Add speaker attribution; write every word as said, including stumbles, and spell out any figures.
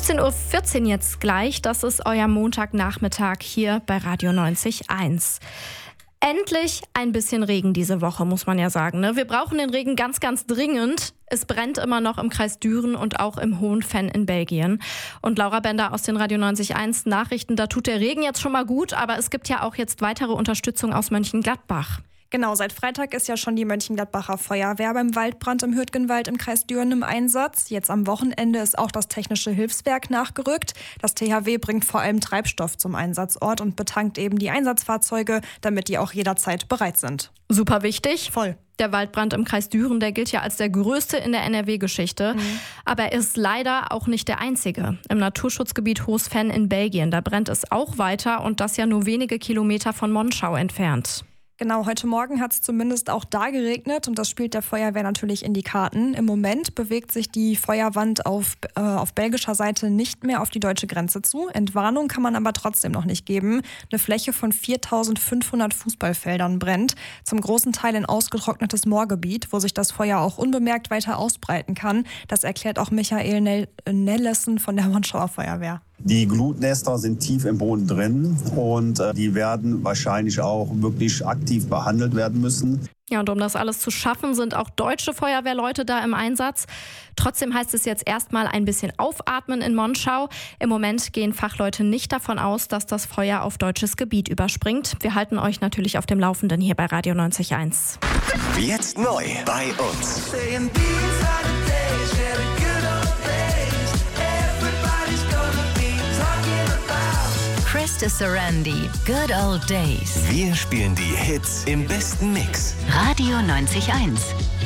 Speaker 1: fünfzehn Uhr vierzehn jetzt gleich, das ist euer Montagnachmittag hier bei Radio neunzig Komma eins. Endlich ein bisschen Regen diese Woche, muss man ja sagen. Ne? Wir brauchen den Regen ganz, ganz dringend. Es brennt immer noch im Kreis Düren und auch im Hohen Venn in Belgien. Und Laura Bender aus den Radio neunzig Komma eins Nachrichten, da tut der Regen jetzt schon mal gut, aber es gibt ja auch jetzt weitere Unterstützung aus Mönchengladbach.
Speaker 2: Genau, seit Freitag ist ja schon die Mönchengladbacher Feuerwehr beim Waldbrand im Hürtgenwald im Kreis Düren im Einsatz. Jetzt am Wochenende ist auch das Technische Hilfswerk nachgerückt. Das T H W bringt vor allem Treibstoff zum Einsatzort und betankt eben die Einsatzfahrzeuge, damit die auch jederzeit bereit sind.
Speaker 1: Super wichtig.
Speaker 2: Voll.
Speaker 1: Der Waldbrand im Kreis Düren, der gilt ja als der größte in der N R W-Geschichte. Mhm. Aber er ist leider auch nicht der einzige. Im Naturschutzgebiet Hohes Venn in Belgien, da brennt es auch weiter und das ja nur wenige Kilometer von Monschau entfernt.
Speaker 2: Genau, heute Morgen hat es zumindest auch da geregnet und das spielt der Feuerwehr natürlich in die Karten. Im Moment bewegt sich die Feuerwand auf, äh, auf belgischer Seite nicht mehr auf die deutsche Grenze zu. Entwarnung kann man aber trotzdem noch nicht geben. Eine Fläche von viertausendfünfhundert Fußballfeldern brennt, zum großen Teil in ausgetrocknetes Moorgebiet, wo sich das Feuer auch unbemerkt weiter ausbreiten kann. Das erklärt auch Michael Nell- Nellesen von der Monschauer Feuerwehr.
Speaker 3: Die Glutnester sind tief im Boden drin und äh, die werden wahrscheinlich auch wirklich aktiv behandelt werden müssen.
Speaker 1: Ja, und um das alles zu schaffen, sind auch deutsche Feuerwehrleute da im Einsatz. Trotzdem heißt es jetzt erstmal ein bisschen aufatmen in Monschau. Im Moment gehen Fachleute nicht davon aus, dass das Feuer auf deutsches Gebiet überspringt. Wir halten euch natürlich auf dem Laufenden hier bei Radio neunzig Komma eins.
Speaker 4: Jetzt neu bei uns.
Speaker 5: Krista Sarandi, Good Old Days.
Speaker 4: Wir spielen die Hits im besten Mix.
Speaker 5: Radio neunzig Komma eins.